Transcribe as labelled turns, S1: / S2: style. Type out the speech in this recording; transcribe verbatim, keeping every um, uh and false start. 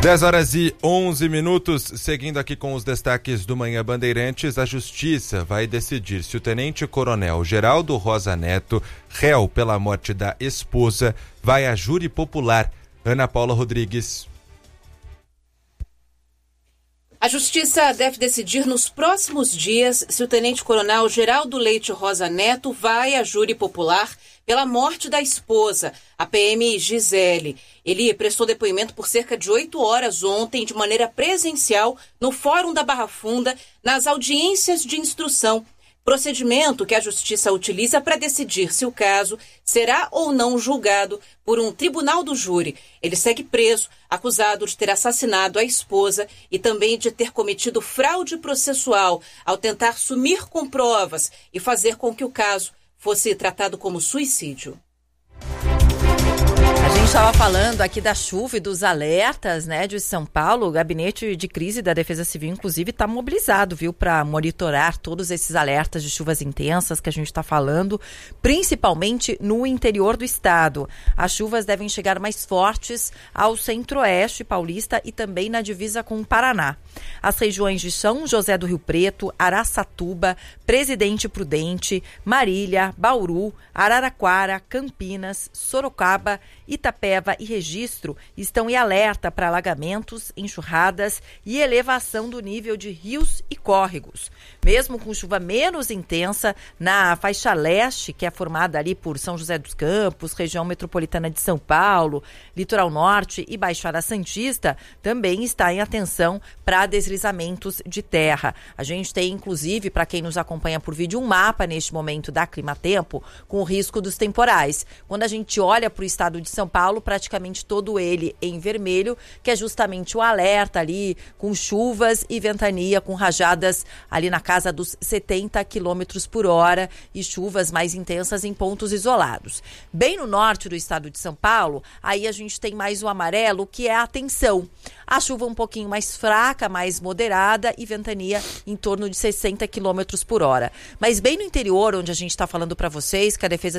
S1: dez horas e onze minutos, seguindo aqui com os destaques do Manhã Bandeirantes, a Justiça vai decidir se o tenente-coronel Geraldo Rosa Neto, réu pela morte da esposa, vai a júri popular. Ana Paula Rodrigues.
S2: A Justiça deve decidir nos próximos dias se o tenente-coronel Geraldo Leite Rosa Neto vai a júri popular pela morte da esposa, a P M Gisele. Ele prestou depoimento por cerca de oito horas ontem, de maneira presencial, no Fórum da Barra Funda, nas audiências de instrução. Procedimento que a Justiça utiliza para decidir se o caso será ou não julgado por um tribunal do júri. Ele segue preso, acusado de ter assassinado a esposa e também de ter cometido fraude processual ao tentar sumir com provas e fazer com que o caso fosse tratado como suicídio.
S3: A gente estava falando aqui da chuva e dos alertas, né, de São Paulo. O Gabinete de Crise da Defesa Civil, inclusive, está mobilizado, viu, para monitorar todos esses alertas de chuvas intensas que a gente está falando, principalmente no interior do estado. As chuvas devem chegar mais fortes ao centro-oeste paulista e também na divisa com o Paraná. As regiões de São José do Rio Preto, Araçatuba, Presidente Prudente, Marília, Bauru, Araraquara, Campinas, Sorocaba, Itapeva e Registro estão em alerta para alagamentos, enxurradas e elevação do nível de rios e córregos. Mesmo com chuva menos intensa, na faixa leste, que é formada ali por São José dos Campos, região metropolitana de São Paulo, Litoral Norte e Baixada Santista, também está em atenção para deslizamentos de terra. A gente tem, inclusive, para quem nos acompanha por vídeo, um mapa neste momento da Climatempo com o risco dos temporais. Quando a gente olha para o estado de São Paulo, praticamente todo ele em vermelho, que é justamente o alerta ali com chuvas e ventania, com rajadas ali na casa dos setenta quilômetros por hora e chuvas mais intensas em pontos isolados. Bem no norte do estado de São Paulo, aí a gente tem mais o amarelo, que é a atenção. A chuva um pouquinho mais fraca, mais moderada e ventania em torno de sessenta quilômetros por hora. Mas bem no interior, onde a gente está falando para vocês que a Defesa